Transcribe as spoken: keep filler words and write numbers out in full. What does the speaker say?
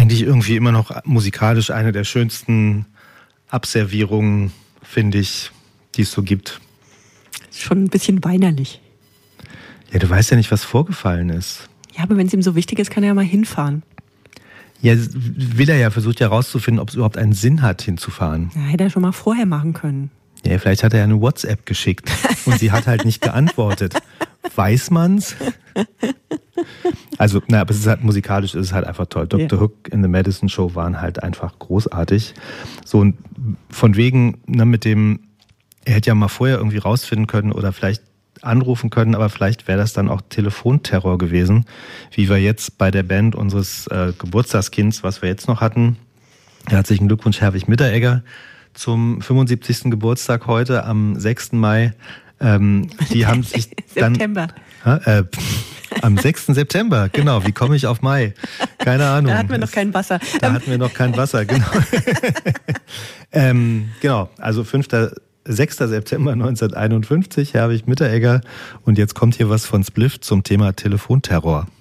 eigentlich irgendwie immer noch musikalisch eine der schönsten Abservierungen, finde ich, die es so gibt. Schon ein bisschen weinerlich. Ja, du weißt ja nicht, was vorgefallen ist. Ja, aber wenn es ihm so wichtig ist, kann er ja mal hinfahren. Ja, will er ja, versucht ja herauszufinden, ob es überhaupt einen Sinn hat, hinzufahren. Ja, hätte er schon mal vorher machen können. Ja, vielleicht hat er ja eine WhatsApp geschickt und sie hat halt nicht geantwortet. Weiß man's? Also, na, aber es ist halt musikalisch, es ist halt einfach toll. Doktor Ja. Hook in the Madison Show waren halt einfach großartig. So, und von wegen, ne, mit dem, er hätte ja mal vorher irgendwie rausfinden können oder vielleicht anrufen können, aber vielleicht wäre das dann auch Telefonterror gewesen, wie wir jetzt bei der Band unseres äh, Geburtstagskinds, was wir jetzt noch hatten. Herzlichen Glückwunsch, Herwig Mitteregger, zum fünfundsiebzigsten Geburtstag heute am sechsten Mai. Ähm, die haben sich dann... September. Äh, am sechsten September, genau. Wie komme ich auf Mai? Keine Ahnung. Da hatten wir noch kein Wasser. Da hatten wir noch kein Wasser, genau. ähm, genau, also fünfter sechster September neunzehnhunderteinundfünfzig, Herwig Mitteregger. Und jetzt kommt hier was von Spliff zum Thema Telefonterror.